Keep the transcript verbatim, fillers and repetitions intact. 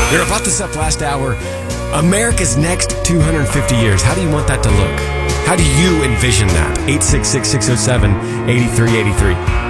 We're about to up last hour. America's next two hundred fifty years. How do you want that to look? How do you envision that? eight six six, six oh seven, eight three eight three.